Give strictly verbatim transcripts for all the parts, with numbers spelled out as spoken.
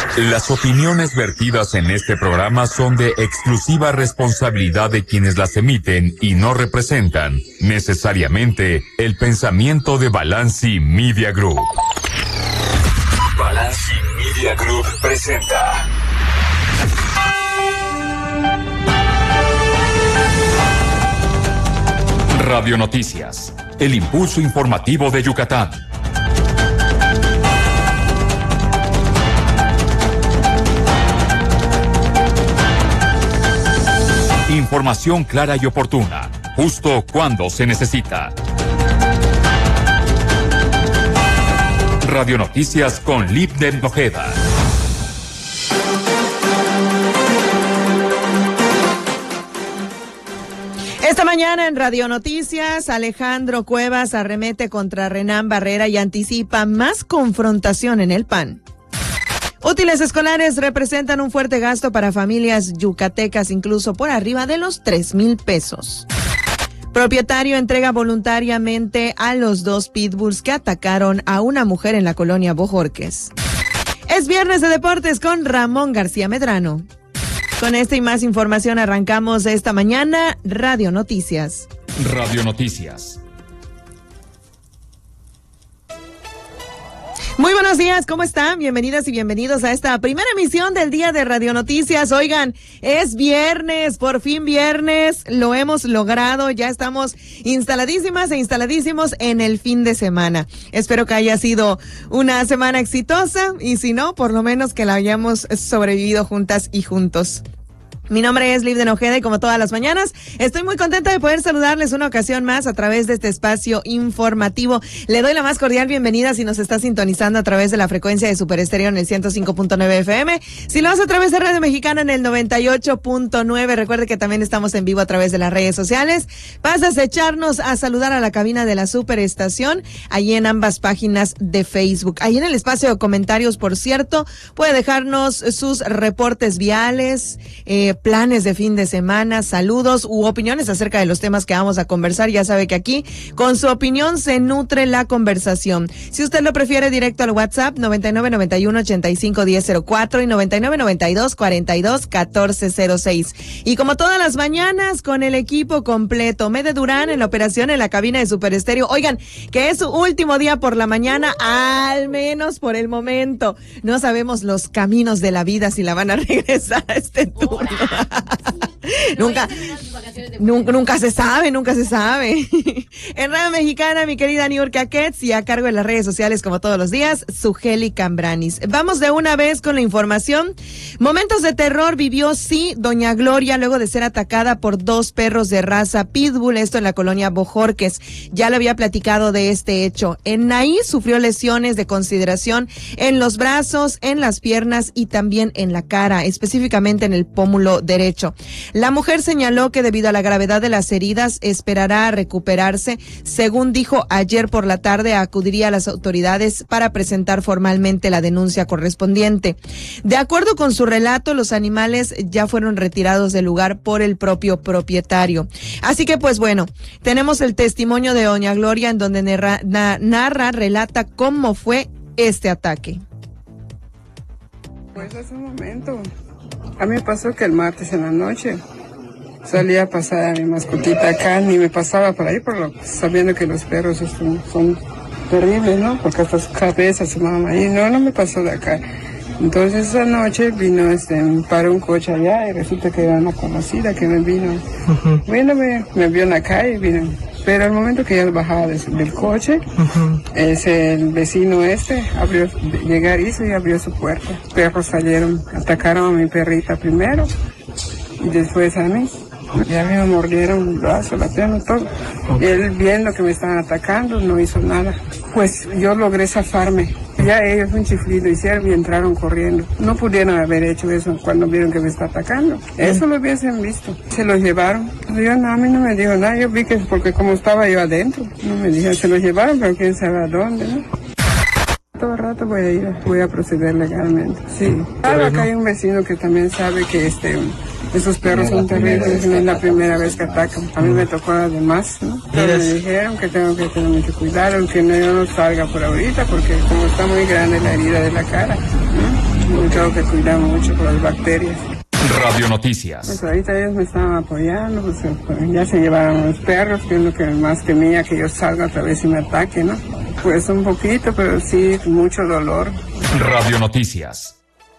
Las opiniones vertidas en este programa son de exclusiva responsabilidad de quienes las emiten y no representan necesariamente el pensamiento de Balanci Media Group. Balanci Media Group presenta Radio Noticias, el impulso informativo de Yucatán. Información clara y oportuna, justo cuando se necesita. Radio Noticias con Libden Ojeda. Esta mañana en Radio Noticias, Alejandro Cuevas arremete contra Renán Barrera y anticipa más confrontación en el P A N. Útiles escolares representan un fuerte gasto para familias yucatecas, incluso por arriba de los tres mil pesos. Propietario entrega voluntariamente a los dos pitbulls que atacaron a una mujer en la colonia Bojorques. Es viernes de deportes con Ramón García Medrano. Con esta y más información arrancamos esta mañana Radio Noticias. Radio Noticias. Muy buenos días, ¿cómo están? Bienvenidas y bienvenidos a esta primera emisión del día de Radio Noticias. Oigan, es viernes, por fin viernes, lo hemos logrado, ya estamos instaladísimas e instaladísimos en el fin de semana. Espero que haya sido una semana exitosa y si no, por lo menos que la hayamos sobrevivido juntas y juntos. Mi nombre es Libden Ojeda y como todas las mañanas, estoy muy contenta de poder saludarles una ocasión más a través de este espacio informativo. Le doy la más cordial bienvenida si nos está sintonizando a través de la frecuencia de Super Estéreo en el ciento cinco punto nueve F M. Si lo hace a través de Radio Mexicana en el noventa y ocho punto nueve, recuerde que también estamos en vivo a través de las redes sociales. Pasas a echarnos a saludar a la cabina de la Superestación, allí en ambas páginas de Facebook. Ahí en el espacio de comentarios, por cierto, puede dejarnos sus reportes viales, eh, planes de fin de semana, saludos u opiniones acerca de los temas que vamos a conversar. Ya sabe que aquí con su opinión se nutre la conversación. Si usted lo prefiere, directo al WhatsApp noventa y nueve noventa y uno ochenta y cinco diez cero cuatro y noventa y nueve noventa y dos cuarenta y dos catorce cero seis. Y como todas las mañanas, con el equipo completo, Mede Durán en la operación en la cabina de Super Estéreo. Oigan, que es su último día por la mañana, al menos por el momento. No sabemos los caminos de la vida si la van a regresar a este turno. nunca, nunca, nunca se sabe, nunca se sabe. En Radio Mexicana, mi querida Niurka Ketz, y a cargo de las redes sociales como todos los días, Sugeli Cambranis. Vamos de una vez con la información. Momentos de terror vivió, sí, doña Gloria, luego de ser atacada por dos perros de raza pitbull, esto en la colonia Bojorques. Ya le había platicado de este hecho. En Naí sufrió lesiones de consideración en los brazos, en las piernas y también en la cara, específicamente en el pómulo derecho. La mujer señaló que debido a la gravedad de las heridas esperará a recuperarse. Según dijo ayer por la tarde, acudiría a las autoridades para presentar formalmente la denuncia correspondiente. De acuerdo con su relato, los animales ya fueron retirados del lugar por el propio propietario. Así que pues bueno, tenemos el testimonio de doña Gloria en donde narra, na, narra, relata cómo fue este ataque. Pues hace un momento, a mí me pasó que el martes en la noche salía a pasar a mi mascotita acá, ni me pasaba por ahí, por lo, sabiendo que los perros son, son terribles, ¿no? Porque hasta su cabeza se mama ahí, no, no me pasó de acá. Entonces esa noche vino, este, paró un coche allá y resulta que era una conocida que me vino. Uh-huh. Bueno, me, me vio en la calle y vino. Pero al momento que ya bajaba de, del coche, uh-huh. ese, el vecino este abrió, llegar hizo y abrió su puerta. Perros salieron, atacaron a mi perrita primero y después a mí. Y a mí me mordieron el brazo, la pierna, todo. Okay. Y él, viendo que me estaban atacando, no hizo nada. Pues yo logré zafarme. Ya ellos un chiflido hicieron y entraron corriendo. No pudieron haber hecho eso cuando vieron que me está atacando. Eso lo hubiesen visto. Se lo llevaron. Yo, no, a mí no me dijo nada. Yo vi que porque como estaba yo adentro, no me dijeron, se lo llevaron, pero quién sabe a dónde, ¿no? Todo el rato voy a ir, voy a proceder legalmente. Sí. Claro, acá hay un vecino que también sabe que este... esos perros son terribles, no es la primera vez que atacan. A mí me tocó además, ¿no? Pero me dijeron que tengo que tener mucho cuidado, que no, yo no salga por ahorita, porque como está muy grande la herida de la cara, ¿no? me tengo que cuidar mucho por las bacterias. Radio Noticias. Pues ahorita ellos me estaban apoyando, pues, pues ya se llevaron los perros, que es lo que más temía, que yo salga otra vez y me ataque, ¿no? Pues un poquito, pero sí, mucho dolor. Radio Noticias.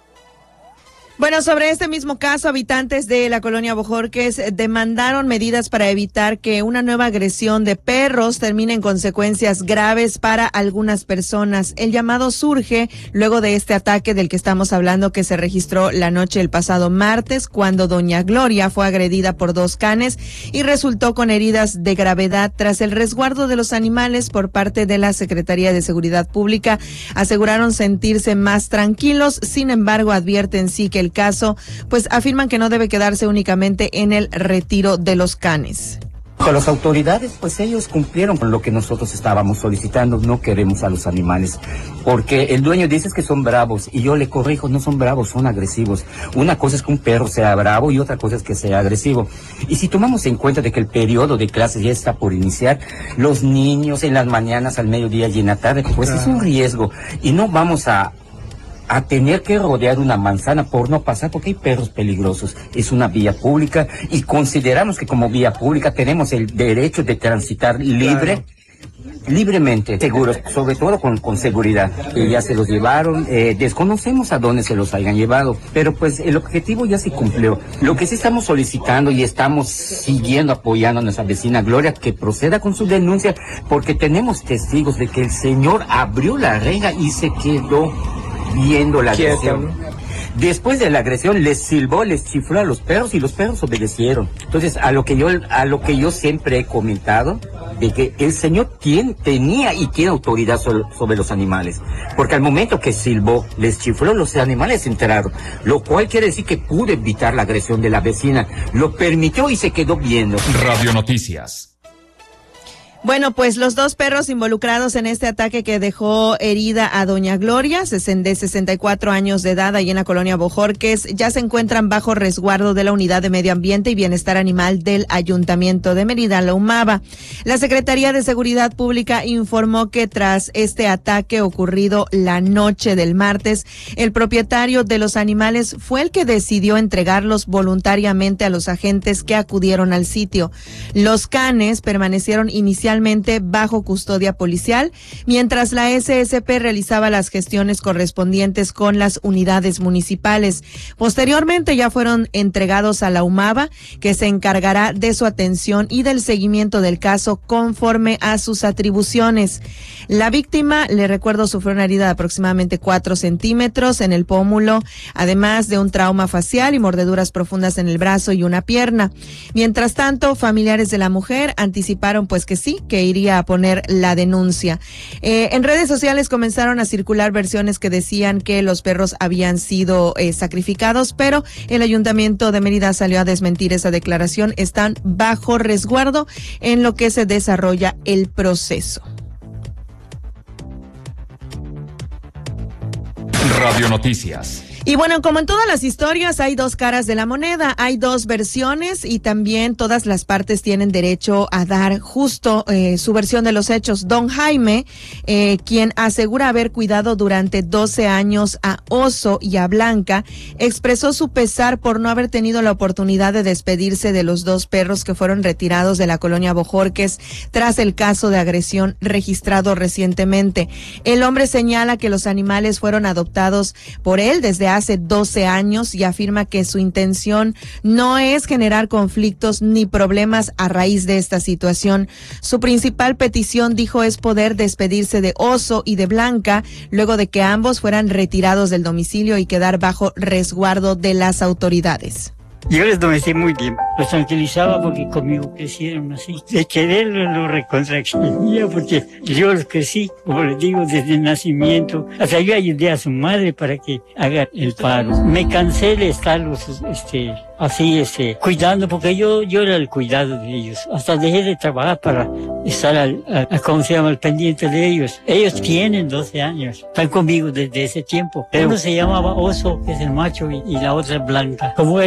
Bueno, sobre este mismo caso, habitantes de la colonia Bojorques demandaron medidas para evitar que una nueva agresión de perros termine en consecuencias graves para algunas personas. El llamado surge luego de este ataque del que estamos hablando, que se registró la noche del pasado martes, cuando doña Gloria fue agredida por dos canes y resultó con heridas de gravedad. Tras el resguardo de los animales por parte de la Secretaría de Seguridad Pública, aseguraron sentirse más tranquilos. Sin embargo, advierten sí que el caso, pues afirman que no debe quedarse únicamente en el retiro de los canes. Con las autoridades, pues ellos cumplieron con lo que nosotros estábamos solicitando. No queremos a los animales, porque el dueño dice que son bravos, y yo le corrijo, no son bravos, son agresivos. Una cosa es que un perro sea bravo y otra cosa es que sea agresivo. Y si tomamos en cuenta de que el periodo de clases ya está por iniciar, los niños en las mañanas, al mediodía y en la tarde, pues es un riesgo, y no vamos a a tener que rodear una manzana por no pasar, porque hay perros peligrosos. Es una vía pública y consideramos que como vía pública tenemos el derecho de transitar libre, claro. libremente, seguros, sobre todo con, con seguridad. Y ya se los llevaron, eh, desconocemos a dónde se los hayan llevado, pero pues el objetivo ya se cumplió. Lo que sí estamos solicitando y estamos siguiendo apoyando a nuestra vecina Gloria, que proceda con su denuncia, porque tenemos testigos de que el señor abrió la reja y se quedó viendo la agresión. Después de la agresión les silbó, les chifló a los perros y los perros obedecieron. Entonces, a lo que yo a lo que yo siempre he comentado, de que el señor tiene, tenía y tiene autoridad sobre, sobre los animales, porque al momento que silbó, les chifló, los animales se enteraron, lo cual quiere decir que pudo evitar la agresión de la vecina, lo permitió y se quedó viendo. Radio Noticias. Bueno, pues los dos perros involucrados en este ataque que dejó herida a doña Gloria, de sesenta y cuatro años de edad, ahí en la colonia Bojorques, ya se encuentran bajo resguardo de la Unidad de Medio Ambiente y Bienestar Animal del Ayuntamiento de Mérida, la UMAVA. La Secretaría de Seguridad Pública informó que tras este ataque ocurrido la noche del martes, el propietario de los animales fue el que decidió entregarlos voluntariamente a los agentes que acudieron al sitio. Los canes permanecieron inicialmente bajo custodia policial, mientras la S S P realizaba las gestiones correspondientes con las unidades municipales. Posteriormente ya fueron entregados a la UMAVA, que se encargará de su atención y del seguimiento del caso conforme a sus atribuciones. La víctima, le recuerdo, sufrió una herida de aproximadamente cuatro centímetros en el pómulo, además de un trauma facial y mordeduras profundas en el brazo y una pierna. Mientras tanto, familiares de la mujer anticiparon pues que sí, que iría a poner la denuncia. Eh, en redes sociales comenzaron a circular versiones que decían que los perros habían sido eh, sacrificados, pero el Ayuntamiento de Mérida salió a desmentir esa declaración. Están bajo resguardo en lo que se desarrolla el proceso. Radio Noticias. Y bueno, como en todas las historias, hay dos caras de la moneda, hay dos versiones y también todas las partes tienen derecho a dar justo eh, su versión de los hechos. Don Jaime, eh, quien asegura haber cuidado durante doce años a Oso y a Blanca, expresó su pesar por no haber tenido la oportunidad de despedirse de los dos perros que fueron retirados de la colonia Bojorques tras el caso de agresión registrado recientemente. El hombre señala que los animales fueron adoptados por él desde hace doce años y afirma que su intención no es generar conflictos ni problemas a raíz de esta situación. Su principal petición, dijo, es poder despedirse de Oso y de Blanca luego de que ambos fueran retirados del domicilio y quedar bajo resguardo de las autoridades. Yo les domesté muy bien, los tranquilizaba porque conmigo crecieron así. De quererlo lo recontraexigía porque yo los crecí, como les digo, desde el nacimiento. Hasta yo ayudé a su madre para que haga el paro. Me cansé de estarlos, este, así, este, cuidando, porque yo, yo era el cuidado de ellos. Hasta dejé de trabajar para estar al, a, a, ¿cómo se llama?, al pendiente de ellos. Ellos tienen doce años, están conmigo desde ese tiempo. Uno se llamaba Oso, que es el macho, y, y la otra es Blanca. Como él sí es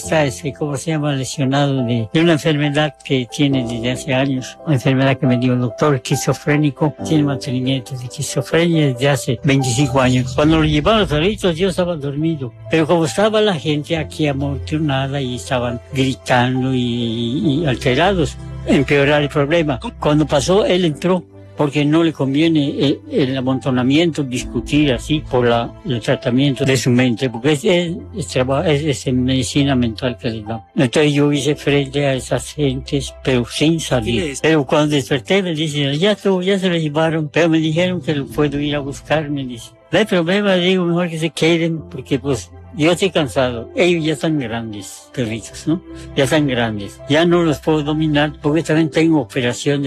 está, ese, ¿cómo se llama? Lesionado de, de una enfermedad que tiene desde hace años. Una enfermedad que me dio el doctor, esquizofrénico. Tiene mantenimiento de esquizofrenia desde hace veinticinco años. Cuando lo llevaron a los perritos, yo estaba dormido. Pero como estaba la gente aquí amontonada y estaban gritando y, y alterados, empeorar el problema. Cuando pasó, él entró, porque no le conviene el, el amontonamiento, discutir así por la, el tratamiento de su mente, porque es, es, es, es, es medicina mental que le da. Entonces yo hice frente a esas gentes, pero sin salir. Pero cuando desperté me dicen, ya estuvo, ya se lo llevaron, pero me dijeron que lo puedo ir a buscar, me dicen. No hay problema, digo, mejor que se queden, porque pues yo estoy cansado. Ellos ya están grandes, perritos, ¿no? Ya están grandes. Ya no los puedo dominar, porque también tengo operaciones.